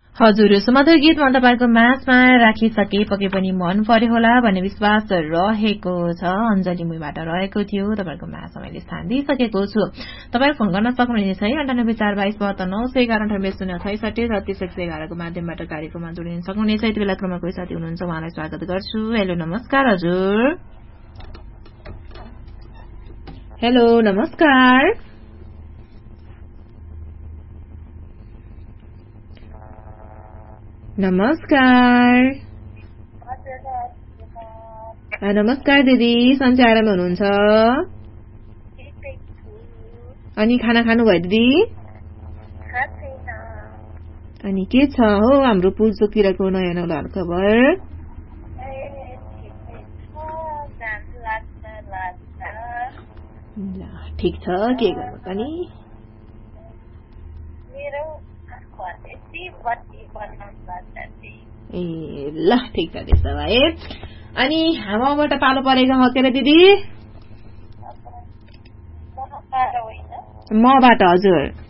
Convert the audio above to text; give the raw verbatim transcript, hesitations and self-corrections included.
हजुर सुमधुर गीतमा तपाईको माझमा राखिसके पके पनि मन पर्यो होला भन्ने विश्वास रहेको छ। अञ्जली मुइबाट रहेको थियो। तपाईको माझमा मैले स्थान दिइसकेको छु। तपाईँ फोन गर्न सक्नुहुनेछ है अन्ठानब्बे चार बाइस बहत्तर नौ सय एघार अन्ठानब्बे शून्य छैसठी छत्तीस एक सय एघारको माध्यमबाट कार्यक्रममा जोडिन सक्नुहुनेछ। यति बेला क्रममा कोही साथी हुनुहुन्छ, उहाँलाई स्वागत गर्छु। हेलो नमस्कार हजुर। हेलो नमस्कार। नमस्कार नमस्कार दिदी, सन्चै आराममा हुनुहुन्छ? अनि खाना खानुभयो दिदी? अनि के छ हो हाम्रो पुल्चोकतिरको नयाँ नौलो हालखबर? ठिक छ, के गर्नु पनि। ए ल ठिक छ त्यसो भए। अनि हावाबाट पालो परेको हो के रे दिदी? मबाट हजुर।